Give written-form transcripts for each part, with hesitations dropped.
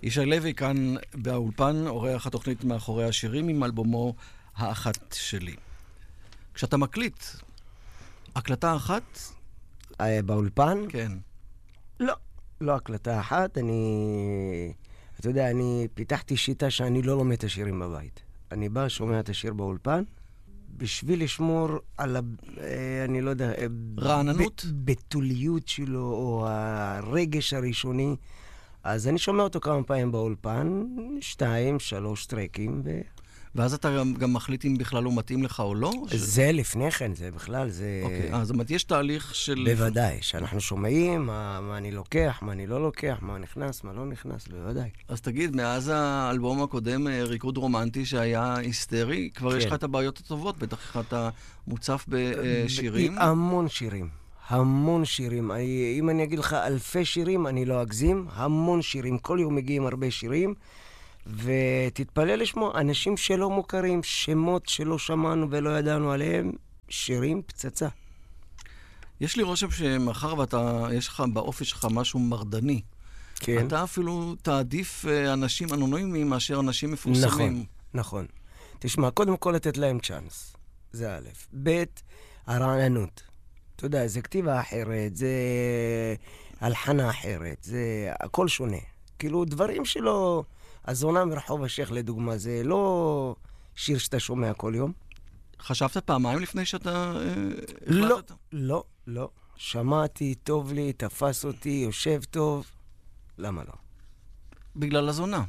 ישי לוי כאן באולפן, עורך התוכנית מאחורי השירים עם אלבומו האחת שלי. כשאתה מקליט, הקלטה אחת? באולפן? כן. לא הקלטה אחת. אתה יודע, אני פיתחתי שיטה שאני לא לומד את השירים בבית. אני בא, שומע את השיר באולפן, בשביל לשמור על, אני לא יודע, רעננות? בתוליות שלו, או הרגש הראשוני. אז אני שומע אותו כמה פעמים באולפן, 2-3 טרקים, ואז אתה גם מחליט אם בכלל הוא מתאים לך או לא? זה לפני כן, זה בכלל, זה... אוקיי, זאת אומרת, יש תהליך של... בוודאי, שאנחנו שומעים מה אני לוקח, מה אני לא לוקח, מה נכנס, מה לא נכנס, בוודאי. אז תגיד, מאז האלבום הקודם, ריקוד רומנטי שהיה היסטרי, כבר יש לך את הבעיות הטובות, בטח אתה מוצף בשירים? המון שירים. אם אני אגיד לך אלפי שירים, אני לא אגזים. המון שירים. כל יום מגיעים הרבה שירים. ותתפלא לשמוע, אנשים שלא מוכרים, שמות שלא שמענו ולא ידענו עליהם, שירים פצצה. יש לי רושם שמאחר יש לך באופי שלך משהו מרדני. כן. אתה אפילו תעדיף אנשים אנונימיים מאשר אנשים מפורסמים. נכון. תשמע, קודם כל לתת להם צ'אנס. זה א'. ב', הרעננות. אתה יודע, זה כתיבה אחרת, זה הלחנה אחרת, זה הכל שונה. כאילו, דברים שלא... הזונה מרחוב השייח, לדוגמה, זה לא שיר שאתה שומע כל יום. חשבת פעמיים לפני שאתה החלטת? לא. שמעתי, טוב לי, תפס אותי, יושב טוב. למה לא? בגלל הזונה.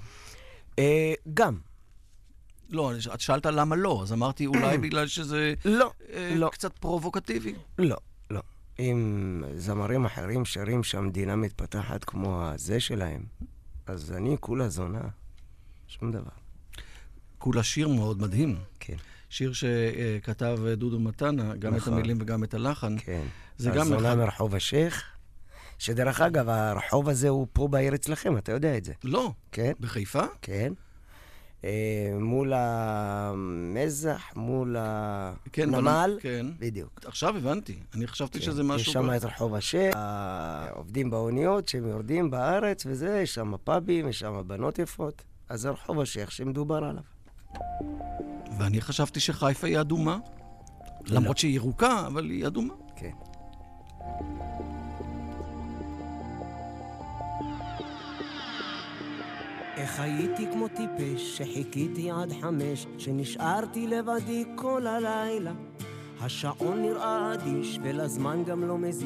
גם. לא, את שאלת למה לא, אז אמרתי אולי בגלל שזה קצת פרובוקטיבי. לא. אם זמרים אחרים שרים שהמדינה מתפתחת כמו הזה שלהם, אז אני כולה זונה. שום דבר. כולה שיר מאוד מדהים. כן. שיר שכתב דודו מתנה, גם את המילים וגם את הלחן. כן. זה גם הזונה מרחוב השייח, שדרך אגב, הרחוב הזה הוא פה בעיר אצלכם, אתה יודע את זה. לא. כן. בחיפה? כן. מול המזח, מול הנמל. כן. בדיוק. עכשיו הבנתי. אני חשבתי שזה משהו... יש שם את רחוב השייח, העובדים באוניות שהם יורדים בארץ וזה, יש שם פאבים, יש שם בנות יפות. אז זה רחוב השייח שמדובר עליו. ואני חשבתי שחיפה היא אדומה. למרות שהיא ירוקה, אבל היא אדומה. כן. איך הייתי כמו טיפש שחיכיתי עד 5, שנשארתי לבדי כל הלילה. השעון נראה אדיש ולזמן גם לא מזיז.